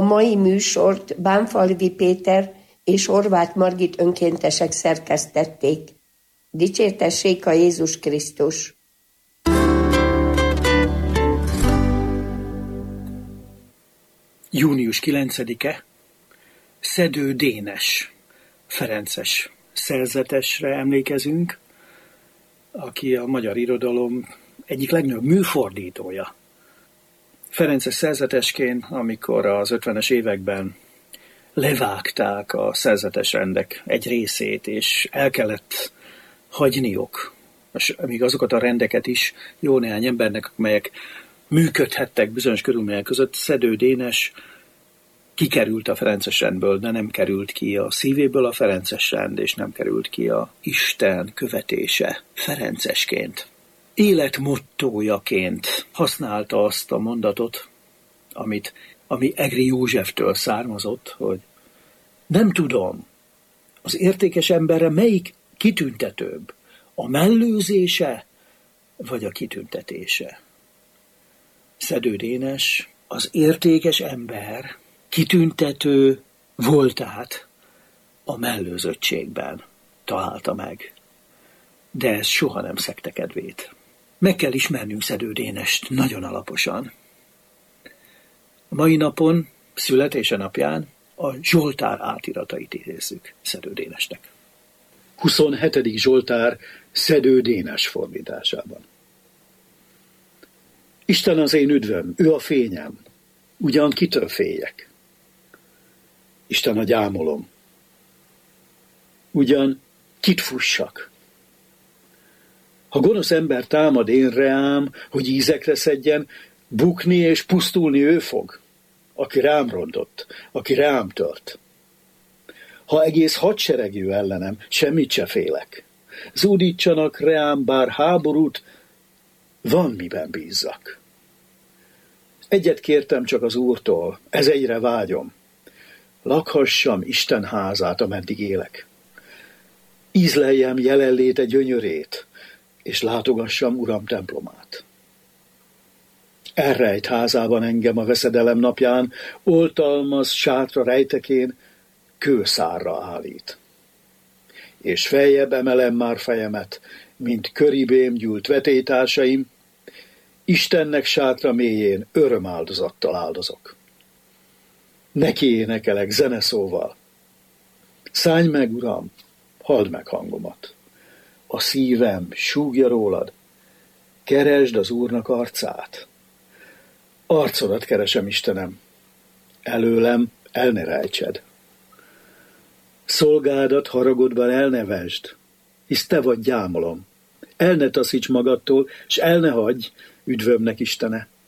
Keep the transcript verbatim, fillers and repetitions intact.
mai műsort Bánfalvi Péter és Horváth Margit önkéntesek szerkesztették. Dicsértessék a Jézus Krisztus! június kilencedike, Szedő Dénes, ferences szerzetesre emlékezünk, aki a magyar irodalom egyik legnagyobb műfordítója. Ferences szerzetesként, amikor az ötvenes években levágták a szerzetes rendek egy részét, és el kellett hagyniuk, és még azokat a rendeket is jó néhány embernek, amelyek működhettek bizonyos körülmények között, Szedő Dénes kikerült a ferences rendből, de nem került ki a szívéből a ferences rend, és nem került ki a Isten követése ferencesként. Életmottójaként használta azt a mondatot, amit, ami Egri Józseftől származott, hogy nem tudom, az értékes emberre melyik kitüntetőbb, a mellőzése vagy a kitüntetése. Szedő Dénes az értékes ember kitüntető voltát a mellőzöttségben találta meg, de ez soha nem szegte kedvét. Meg kell ismernünk Szedő Dénest nagyon alaposan. A mai napon, születése napján a Zsoltár átiratait idézzük Szedő Dénesnek. huszonhetedik Zsoltár Szedő Dénes fordításában. Isten az én üdvöm, ő a fényem, ugyan kitől féljek? Isten a gyámolom, ugyan kit fussak? Ha gonosz ember támad én reám, hogy ízekre szedjen, bukni és pusztulni ő fog, aki rám rontott, aki rám tört. Ha egész hadsereg jő ellenem, semmit se félek. Zúdítsanak reám bár háborút, van miben bízzak. Egyet kértem csak az Úrtól, ez egyre vágyom. Lakhassam Isten házát, ameddig élek. Ízleljem jelenléte gyönyörét, és látogassam Uram templomát. Elrejt házában engem a veszedelem napján, oltalmaz sátra rejtekén, kőszárra állít. És feljebb emelem már fejemet, mint köribém gyűlt vetélytársaim, Istennek sátra mélyén örömáldozattal áldozok. Neki énekelek zeneszóval. Szállj meg, Uram, halld meg hangomat. A szívem súgja rólad, keresd az Úrnak arcát. Arcodat keresem, Istenem, előlem el ne rejtsed. Szolgádat haragodban el ne vesd, hisz te vagy gyámolom. El ne taszíts magadtól, s el ne hagyj, üdvömnek Istene.